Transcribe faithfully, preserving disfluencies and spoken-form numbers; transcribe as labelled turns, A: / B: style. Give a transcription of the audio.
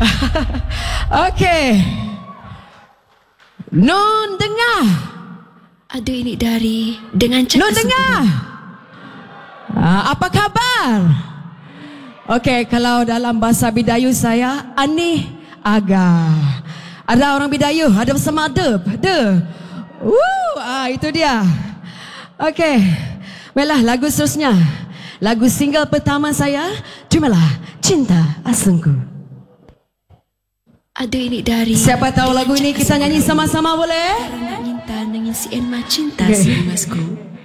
A: Okey. Nun dengar.
B: Ada ini dari dengan cakap.
A: Nun dengar. Uh, apa khabar? Okey, kalau dalam bahasa Bidayu saya, Ani Aga. Ada orang Bidayu, ada bersama ada. Ada. Woo, ah itu dia. Okey. Baiklah, lagu seterusnya. Lagu single pertama saya, terimalah Cinta Asungku.
B: Ada ini dari.
A: Siapa tahu lagu ini kita nyanyi sama-sama boleh?
B: Nak cinta nangis en ma cinta
A: Okay.
B: si masku.